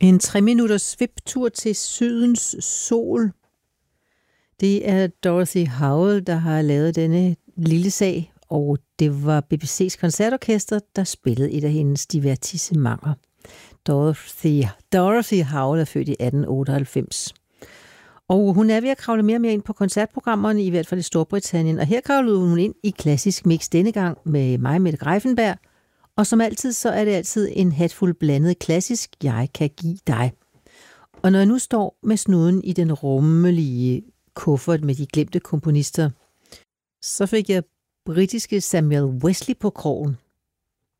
En 3-minutters sviptur til sydens sol. Det er Dorothy Howell, der har lavet denne lille sag, og det var BBC's koncertorkester, der spillede et af hendes divertissementer. Dorothy Howell er født i 1898. Og hun er ved at kravle mere og mere ind på koncertprogrammerne, i hvert fald i Storbritannien. Og her kravlede hun ind i klassisk mix denne gang med mig, Mette Greiffenberg. Og som altid, så er det altid en hatfuld blandet klassisk, jeg kan give dig. Og når jeg nu står med snuden i den rummelige kuffert med de glemte komponister, så fik jeg britiske Samuel Wesley på krogen.